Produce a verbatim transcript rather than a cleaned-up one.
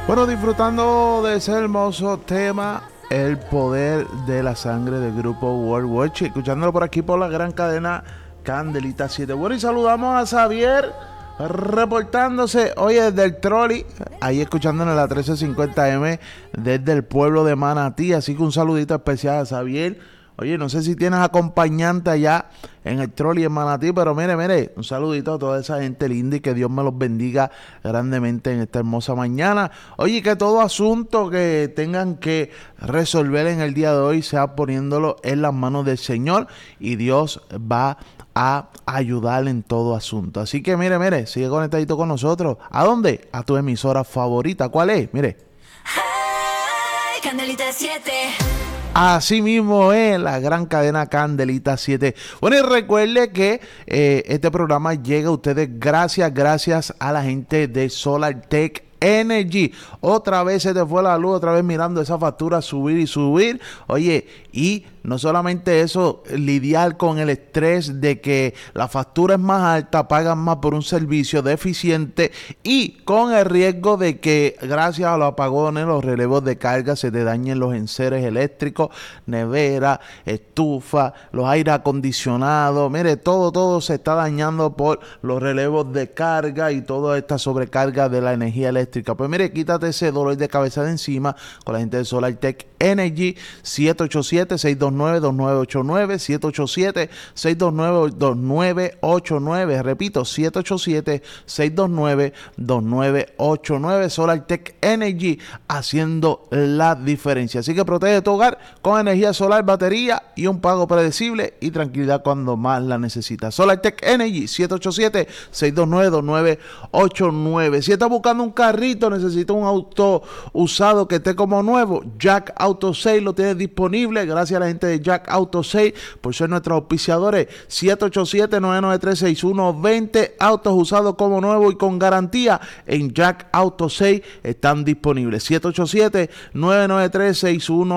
Bueno, disfrutando de ese hermoso tema, el poder de la sangre del grupo World Watch, escuchándolo por aquí por la gran cadena Candelita siete. Bueno, y saludamos a Xavier reportándose, oye, desde el trolley, ahí escuchándonos en la trece cincuenta eme desde el pueblo de Manatí. Así que un saludito especial a Xavier. Oye, no sé si tienes acompañante allá en el trolley en Manatí, pero mire, mire, un saludito a toda esa gente linda y que Dios me los bendiga grandemente en esta hermosa mañana. Oye, que todo asunto que tengan que resolver en el día de hoy sea poniéndolo en las manos del Señor y Dios va a ayudar en todo asunto. Así que mire, mire, sigue conectadito con nosotros. ¿A dónde? A tu emisora favorita. ¿Cuál es? Mire. Hey, Candelita siete. Así mismo es la gran cadena Candelita siete. Bueno, y recuerde que eh, este programa llega a ustedes gracias, gracias a la gente de SolarTech Energy. Otra vez se te fue la luz, otra vez mirando esa factura subir y subir. Oye, y no solamente eso, lidiar con el estrés de que la factura es más alta, pagan más por un servicio deficiente y con el riesgo de que gracias a los apagones, los relevos de carga, se te dañen los enseres eléctricos, nevera, estufa, los aire acondicionados. Mire, todo, todo se está dañando por los relevos de carga y toda esta sobrecarga de la energía eléctrica. Pues mire, quítate ese dolor de cabeza de encima con la gente de SolarTech Energy. Siete ocho siete, seis dos nueve, dos nueve ocho nueve, siete ocho siete, seis dos nueve, dos nueve ocho nueve. Repito, siete ocho siete, seis dos nueve, dos nueve ocho nueve. SolarTech Energy, haciendo la diferencia. Así que protege tu hogar con energía solar, batería y un pago predecible y tranquilidad cuando más la necesitas. SolarTech Energy, siete ocho siete, seis dos nueve, dos nueve ocho nueve. Si estás buscando un carrito, necesitas un auto usado que esté como nuevo, Jack Auto Sale lo tiene disponible. Gracias a la gente de Jack Auto Sale por ser nuestros auspiciadores. Siete ocho siete, nueve nueve tres, seis uno dos cero. Autos usados como nuevo y con garantía en Jack Auto Sale están disponibles. Siete ocho siete, nueve nueve tres, seis uno